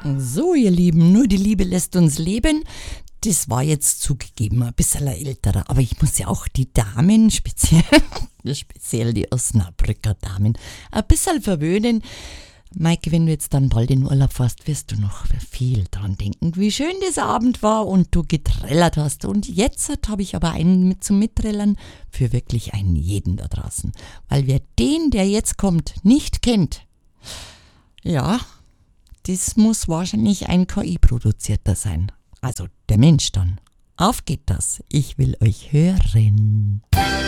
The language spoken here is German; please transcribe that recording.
So, ihr Lieben, nur die Liebe lässt uns leben. Das war jetzt zugegeben ein bisschen ein älterer, aber ich muss ja auch die Damen, speziell die Osnabrücker Damen, ein bisschen verwöhnen. Maike, wenn du jetzt dann bald in Urlaub fährst, wirst du noch viel dran denken, wie schön dieser Abend war und du getrellert hast. Und jetzt habe ich aber einen zum Mittrellern für wirklich einen jeden da draußen. Weil wer den, der jetzt kommt, nicht kennt, ja, das muss wahrscheinlich ein KI-produzierter sein. Also der Mensch dann. Auf geht das. Ich will euch hören.